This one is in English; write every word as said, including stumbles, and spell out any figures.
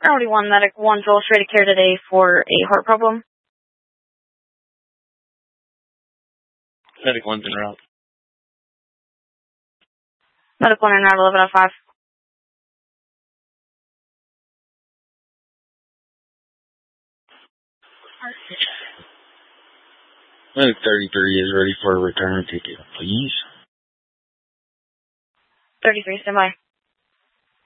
Priority one, Medic one, to illustrate care today for a heart problem. Medic one's en route. Medic one en route, eleven oh five. Medic thirty-three is ready for a return ticket, please. thirty-three, stand by.